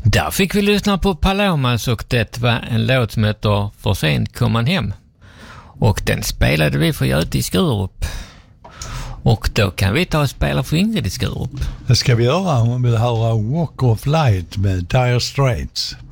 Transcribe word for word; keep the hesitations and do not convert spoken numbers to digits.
Där fick vi lyssna på Palomas och det var en låt som heter För sent kom man hem. Och den spelade vi för Göte i Skurup. Och då kan vi ta och spela för Ingrid i Skurup. Det ska vi göra om vi vill höra Walk of Light med Dire Straits.